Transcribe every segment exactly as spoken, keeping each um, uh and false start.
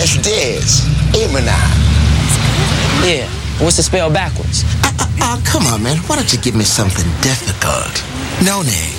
That's Dez. Eminem. Yeah. What's the spell backwards? Uh, uh, uh, come on, man. Why don't you give me something difficult? No name.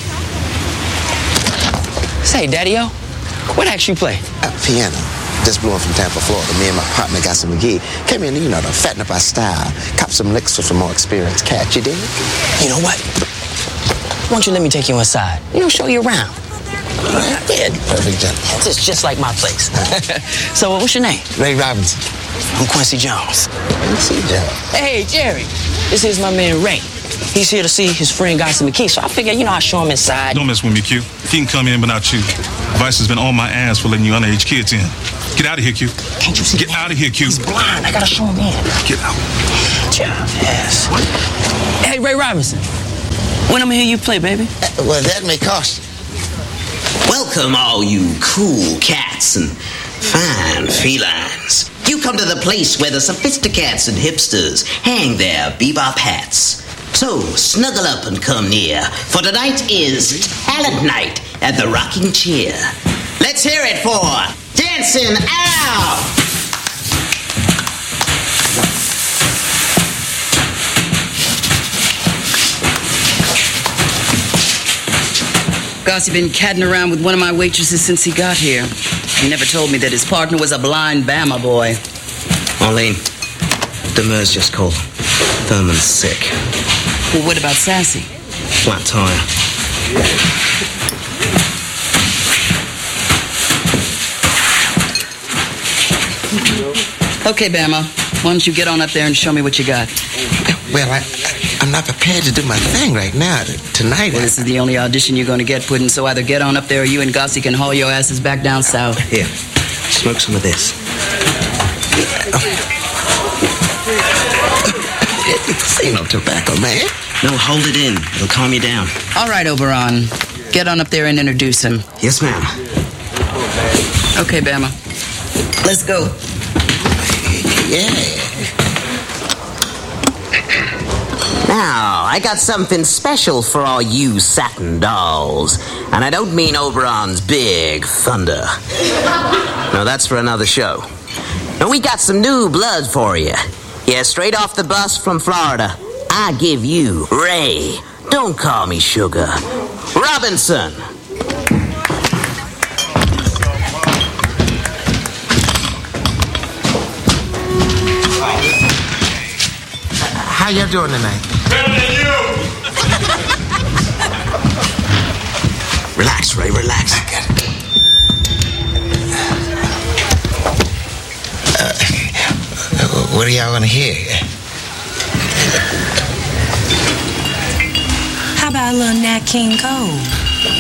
Say, Daddy-O, what act you play? Uh, piano. Just blew in from Tampa, Florida. Me and my partner, Gossip McGee, came in, you know, to fatten up our style, cop some licks with some more experienced cats, you dig? You know what? Why don't you let me take you inside? You know, show you around. Yeah. Perfect job. It's just like my place. So, uh, what's your name? Ray Robinson. I'm Quincy Jones. Quincy Jones. Hey, Jerry. This is my man, Ray. He's here to see his friend, Gossip McKee, so I figure, you know, I'll show him inside. Don't mess with me, Q. He can come in, but not you. Vice has been on my ass for letting you underage kids in. Get out of here, Q. Can't you see Get that? out of here, Q. He's blind. I gotta show him in. Get out. Yes. Hey, Ray Robinson. When I'm gonna hear you play, baby? Uh, well, that may cost. Welcome, all you cool cats and fine felines. You come to the place where the sophisticats and hipsters hang their bebop hats. So, snuggle up and come near, for tonight is Talent Night at the Rocking Chair. Let's hear it for Dancing Al! Gossip been catting around with one of my waitresses since he got here. He never told me that his partner was a blind Bama boy. Arlene, Demers just called. Thurman's sick. Well, what about Sassy? Flat tire. Okay, Bama. Why don't you get on up there and show me what you got? Well, I, I'm not prepared to do my thing right now. Tonight, Well, I... this is the only audition you're going to get, Puddin', so either get on up there or you and Gossie can haul your asses back down south. Here, smoke some of this. This ain't no tobacco, man. No, hold it in. It'll calm you down. All right, Oberon. Get on up there and introduce him. Yes, ma'am. Okay, Bama. Let's go. Yeah. Now, I got something special for all you satin dolls. And I don't mean Oberon's big thunder. No, that's for another show. No, we got some new blood for you. Yeah, straight off the bus from Florida. I give you Ray. Don't call me Sugar. Robinson. How y'all doing tonight? Better than you! Relax, Ray, relax. I got it. Uh, what do y'all want to hear? How about a little Nat King Cole?